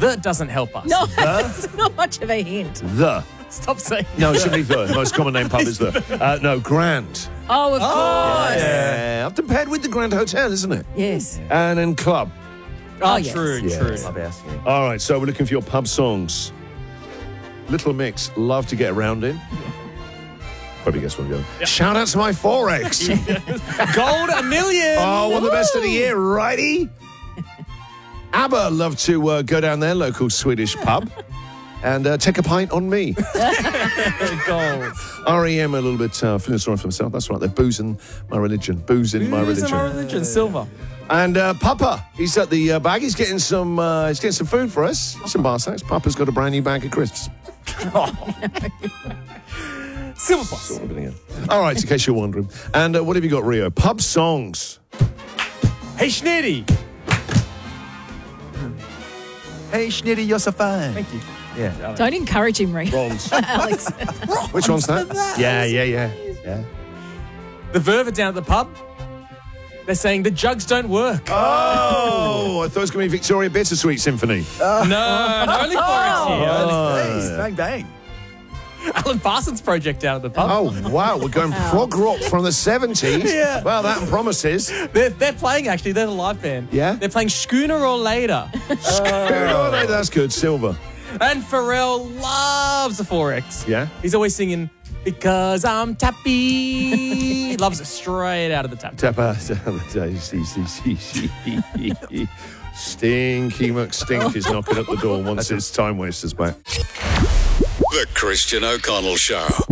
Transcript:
The doesn't help us. No, it's not much of a hint. The. Stop saying No, it should be the. The most common name pub is the. No, Grand. Oh, of course. Yeah, often paired with the Grand Hotel, isn't it? Yes. And then club. Oh, yes. true. Love asking. All right, so we're looking for your pub songs. Little Mix, love to get around in. Probably guess what I'm going. Shout out to my Forex. Gold $1 million. Oh, one of the best of the year, righty? ABBA love to go down their local Swedish pub and take a pint on me. Gold. REM a little bit feeling sorry for himself. That's right, they're boozing my religion. Boozing my religion. Silver. And Papa, he's at the bag. He's getting some food for us. Some bar snacks. Papa's got a brand new bag of crisps. Silver plus. All right, in case you're wondering. And what have you got, Rio? Pub songs. Hey, Schnitty. Hey, Schnitty, you're so fine. Thank you. Yeah. Don't encourage him, Ray. Bronze. Alex. Which one's that? Yeah. The Verve are down at the pub. They're saying the jugs don't work. Oh, I thought it was going to be Victoria Bittersweet Symphony. No, only Forex here. Please, bang, bang. Alan Parsons Project down at the pub. Oh, wow, we're going prog rock from the 70s. Yeah. Well, that promises. They're playing, actually. They're the live band. Yeah? They're playing Schooner or Later. Oh, that's good. Silver. And Pharrell loves the Forex. Yeah? He's always singing, Because I'm Tappy. Loves it straight out of the tap. Stinky McStink is knocking at the door once his time waster's back. The Christian O'Connell Show.